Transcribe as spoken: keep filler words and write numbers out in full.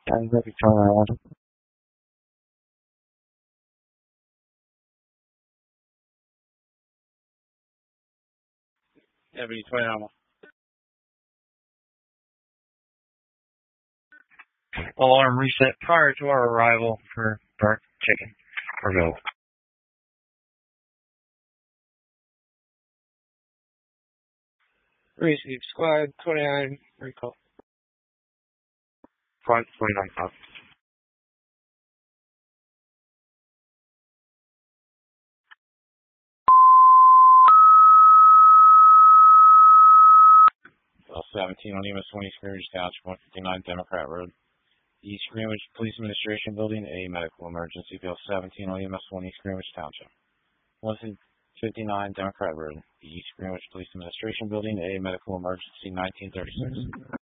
And maybe turn around. Deputy twenty-nine. Alarm reset prior to our arrival for burnt chicken. Or go. Receive squad twenty-nine. Recall. Squad twenty-nine top. Well, seventeen on U S twenty, Greenwich Township, one fifty-nine Democrat Road. East Greenwich Police Administration Building, a medical emergency. Bill seventeen on U S twenty, Greenwich Township. one fifty-nine Democrat Road. East Greenwich Police Administration Building, a medical emergency, nineteen thirty-six.